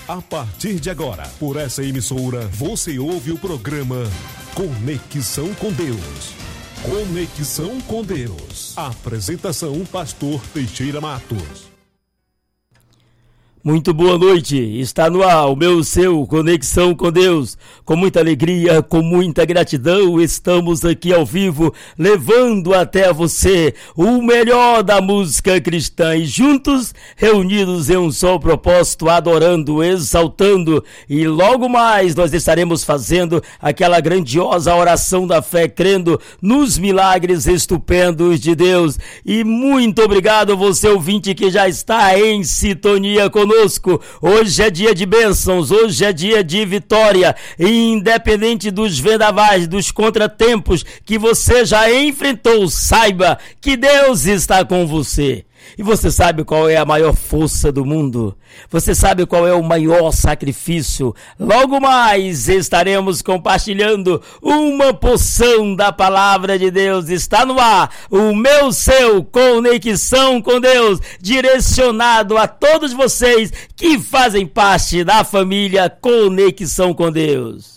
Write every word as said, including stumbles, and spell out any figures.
A partir de agora, por essa emissora, você ouve o programa Conexão com Deus. Conexão com Deus. Apresentação, Pastor Teixeira Matos. Muito boa noite, está no ar o meu, seu Conexão com Deus. Com muita alegria, com muita gratidão, estamos aqui ao vivo, levando até você o melhor da música cristã e juntos, reunidos em um só propósito, adorando, exaltando, e logo mais nós estaremos fazendo aquela grandiosa oração da fé, crendo nos milagres estupendos de Deus. E muito obrigado você ouvinte que já está em sintonia conosco. Hoje é dia de bênçãos, hoje é dia de vitória, e independente dos vendavais, dos contratempos que você já enfrentou, saiba que Deus está com você. E você sabe qual é a maior força do mundo? Você sabe qual é o maior sacrifício? Logo mais estaremos compartilhando uma porção da palavra de Deus. Está no ar o meu, seu Conexão com Deus, direcionado a todos vocês que fazem parte da família Conexão com Deus.